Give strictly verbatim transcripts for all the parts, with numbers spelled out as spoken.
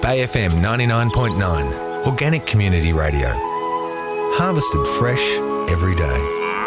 A F M ninety-nine point nine, Organic Community Radio. Harvested fresh every day.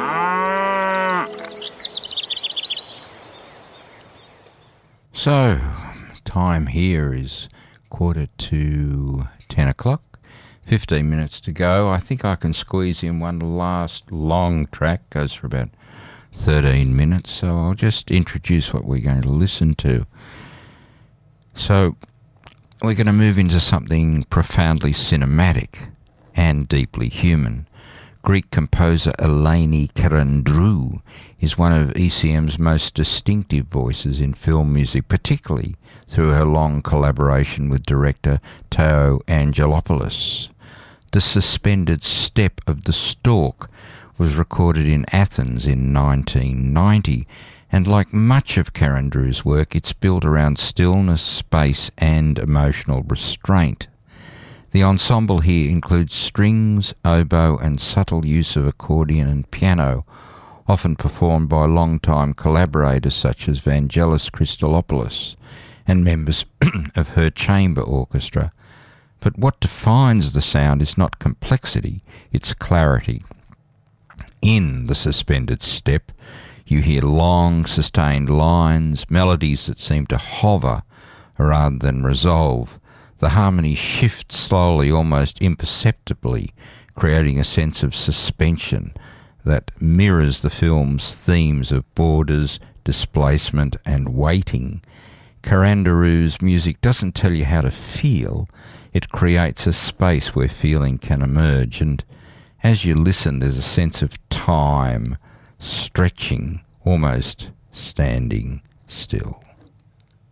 So, time here is quarter to ten o'clock. fifteen minutes to go. I think I can squeeze in one last long track. Goes for about thirteen minutes. So I'll just introduce what we're going to listen to. So we're going to move into something profoundly cinematic and deeply human. Greek composer Eleni Karandrou is one of E C M's most distinctive voices in film music, particularly through her long collaboration with director Teo Angelopoulos. The Suspended Step of the Stork was recorded in Athens in nineteen ninety, and like much of Karandrou's work, it's built around stillness, space, and emotional restraint. The ensemble here includes strings, oboe, and subtle use of accordion and piano, often performed by longtime collaborators such as Vangelis Christolopoulos and members of her chamber orchestra. But what defines the sound is not complexity, it's clarity. In The Suspended Step, you hear long, sustained lines, melodies that seem to hover rather than resolve. The harmony shifts slowly, almost imperceptibly, creating a sense of suspension that mirrors the film's themes of borders, displacement, and waiting. Karandrou's music doesn't tell you how to feel, it creates a space where feeling can emerge, and as you listen there's a sense of time stretching, almost standing still.